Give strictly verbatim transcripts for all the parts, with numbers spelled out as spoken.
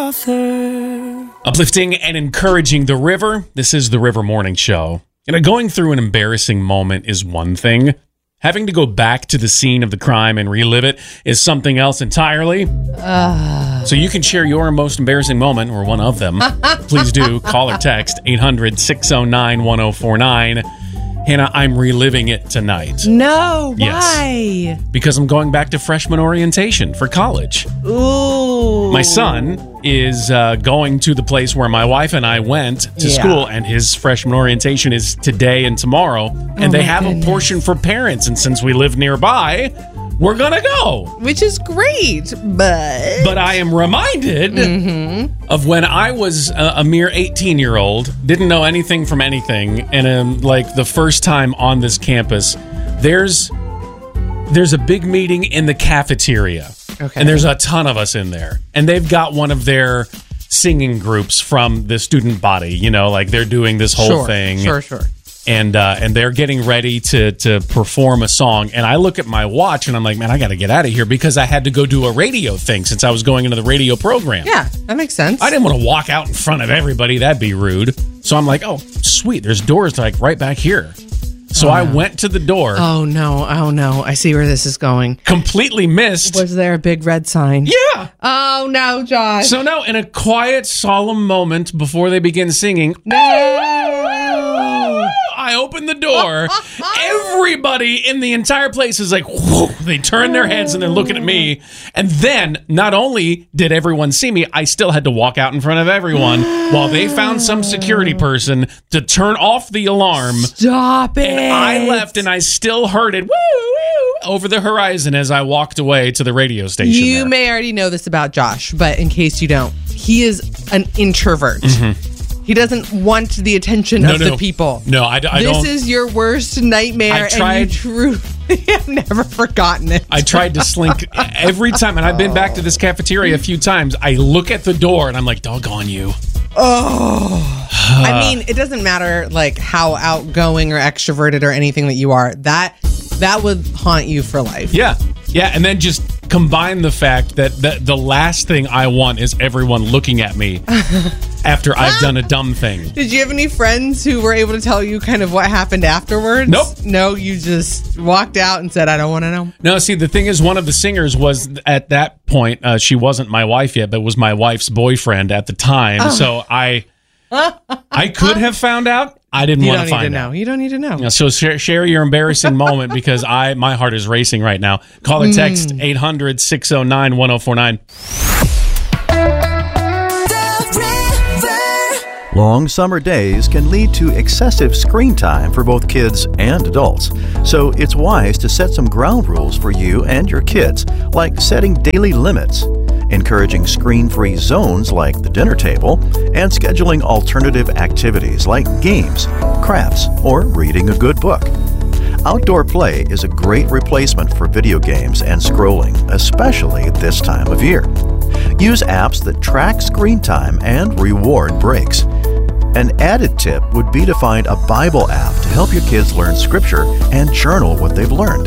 author. Uplifting and encouraging the river. This is the River Morning Show. You know, going through an embarrassing moment is one thing. Having to go back to the scene of the crime and relive it is something else entirely. Uh. So you can share your most embarrassing moment, or one of them. Please do. Call or text eight hundred, six oh nine, one oh four nine. Hannah, I'm reliving it tonight. No, yes. Why? Because I'm going back to freshman orientation for college. Ooh. My son is uh, going to the place where my wife and I went to yeah. school, and his freshman orientation is today and tomorrow. And oh they have goodness. a portion for parents. And since we live nearby, we're going to go. Which is great, but... But I am reminded mm-hmm. of when I was a, a mere eighteen-year-old, didn't know anything from anything, and um, like the first time on this campus, there's there's a big meeting in the cafeteria. Okay. And there's a ton of us in there. And they've got one of their singing groups from the student body, you know, like they're doing this whole sure, thing. Sure, sure. And uh, and they're getting ready to to perform a song. And I look at my watch and I'm like, man, I got to get out of here because I had to go do a radio thing since I was going into the radio program. Yeah, that makes sense. I didn't want to walk out in front of everybody. That'd be rude. So I'm like, oh, sweet. There's doors like right back here. So oh, I no. went to the door. Oh, no. Oh, no. I see where this is going. Completely missed. Was there a big red sign? Yeah. Oh, no, Josh. So no, in a quiet, solemn moment before they begin singing, no. I open the door. Everybody in the entire place is like, whoa. They turn their heads and they're looking at me. And then not only did everyone see me, I still had to walk out in front of everyone while they found some security person to turn off the alarm. Stop it. And I left and I still heard it woo, woo, over the horizon as I walked away to the radio station. You there. may already know this about Josh, but in case you don't, he is an introvert. Mm-hmm. He doesn't want the attention no, of no, the people. No, I, I this don't. This is your worst nightmare, I tried, and you truly have never forgotten it. I tried to slink every time, and I've been back to this cafeteria a few times. I look at the door, and I'm like, doggone you. Oh. I mean, it doesn't matter like how outgoing or extroverted or anything that you are. That that would haunt you for life. Yeah. Yeah, and then just combine the fact that the, the last thing I want is everyone looking at me after I've done a dumb thing. Did you have any friends who were able to tell you kind of what happened afterwards? Nope. No, you just walked out and said, I don't want to know. No, see, the thing is, one of the singers was, at that point, uh, she wasn't my wife yet, but was my wife's boyfriend at the time. Oh. So I I could have found out. I didn't you want to find to know. out. You don't need to know. Yeah, so share, share your embarrassing moment because I my heart is racing right now. Call or text mm. eight hundred, six oh nine, one oh four nine. Long summer days can lead to excessive screen time for both kids and adults. So it's wise to set some ground rules for you and your kids, like setting daily limits, encouraging screen-free zones like the dinner table, and scheduling alternative activities like games, crafts, or reading a good book. Outdoor play is a great replacement for video games and scrolling, especially this time of year. Use apps that track screen time and reward breaks. An added tip would be to find a Bible app to help your kids learn scripture and journal what they've learned.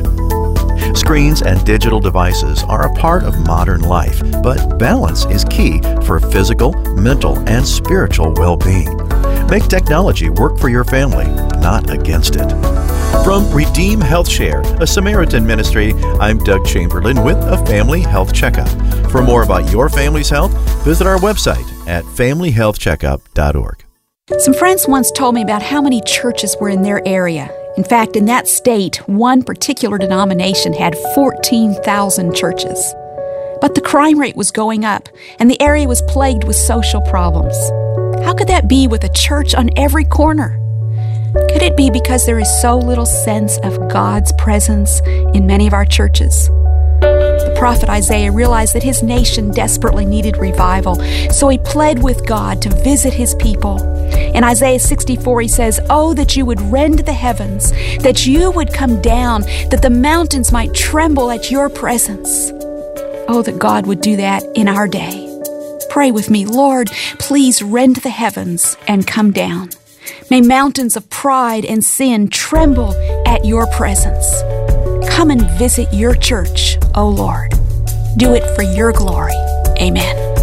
Screens and digital devices are a part of modern life, but balance is key for physical, mental, and spiritual well-being. Make technology work for your family, not against it. From Redeem Health Share, a Samaritan ministry, I'm Doug Chamberlain with a Family Health Checkup. For more about your family's health, visit our website at family health checkup dot org. Some friends once told me about how many churches were in their area. In fact, in that state, one particular denomination had fourteen thousand churches. But the crime rate was going up, and the area was plagued with social problems. How could that be with a church on every corner? Could it be because there is so little sense of God's presence in many of our churches? The prophet Isaiah realized that his nation desperately needed revival, so he pled with God to visit his people. In Isaiah sixty-four, he says, "Oh, that you would rend the heavens, that you would come down, that the mountains might tremble at your presence." Oh, that God would do that in our day. Pray with me, Lord, please rend the heavens and come down. May mountains of pride and sin tremble at your presence. Come and visit your church, O Lord. Do it for your glory. Amen.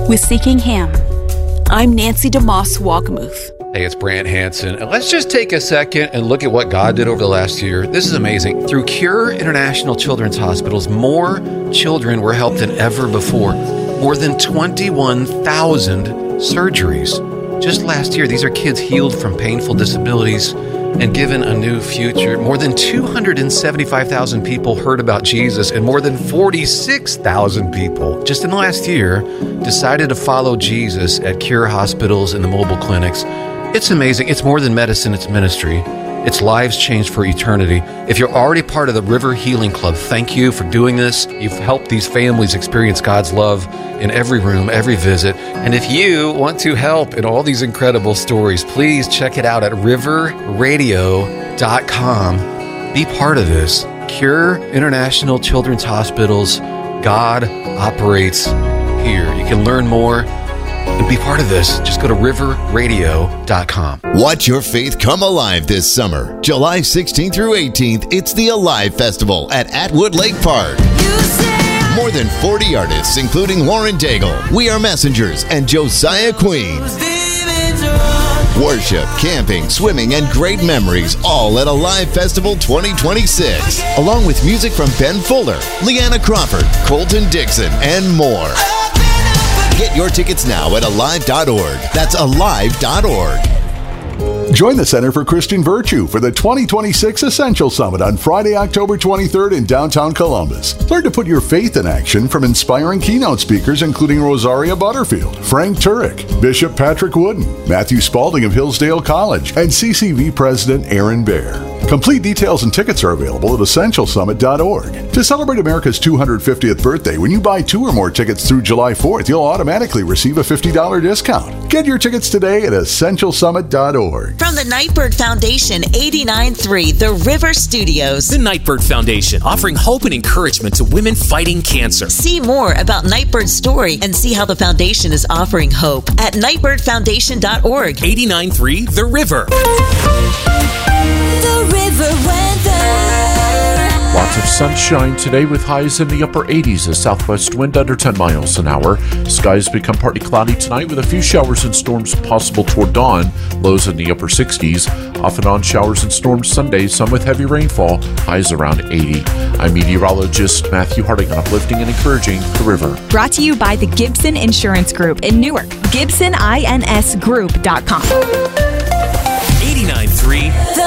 with Seeking Him. I'm Nancy DeMoss Wagamuth. Hey, it's Brant Hansen. And let's just take a second and look at what God did over the last year. This is amazing. Through Cure International Children's Hospitals, more children were helped than ever before. More than twenty-one thousand surgeries. Just last year, these are kids healed from painful disabilities and given a new future. More than two hundred seventy-five thousand people heard about Jesus, and more than forty-six thousand people just in the last year decided to follow Jesus at Cure hospitals and the mobile clinics. It's amazing. It's more than medicine, it's ministry. It's lives changed for eternity. If you're already part of the River Healing Club, thank you for doing this. You've helped these families experience God's love in every room, every visit. And if you want to help in all these incredible stories, please check it out at river radio dot com. Be part of this. Cure International Children's Hospitals. God operates here. You can learn more and be part of this. Just go to river radio dot com. Watch your faith come alive this summer. July sixteenth through eighteenth, it's the Alive Festival at Atwood Lake Park. More than forty artists, including Lauren Daigle, We Are Messengers, and Josiah Queen. Worship, camping, swimming, and great memories, all at Alive Festival twenty twenty-six. Along with music from Ben Fuller, Leanna Crawford, Colton Dixon, and more. Get your tickets now at alive dot org. That's alive dot org. Join the Center for Christian Virtue for the twenty twenty-six Essential Summit on Friday, October twenty-third in downtown Columbus. Learn to put your faith in action from inspiring keynote speakers including Rosaria Butterfield, Frank Turek, Bishop Patrick Wooden, Matthew Spalding of Hillsdale College, and C C V President Aaron Baer. Complete details and tickets are available at essential summit dot org. To celebrate America's two hundred fiftieth birthday, when you buy two or more tickets through July fourth, you'll automatically receive a fifty dollars discount. Get your tickets today at essential summit dot org. From the Nightbird Foundation, eighty-nine point three The River Studios. The Nightbird Foundation, offering hope and encouragement to women fighting cancer. See more about Nightbird's story and see how the foundation is offering hope at nightbird foundation dot org. eighty-nine point three The River. The River Weather. Lots of sunshine today with highs in the upper eighties, a southwest wind under ten miles an hour. Skies become partly cloudy tonight with a few showers and storms possible toward dawn. Lows in the upper sixties. Off and on showers and storms Sunday, some with heavy rainfall. Highs around eighty. I'm meteorologist Matthew Harding on Uplifting and Encouraging the River. Brought to you by the Gibson Insurance Group in Newark. Gibson ins group dot com. eighty-nine point three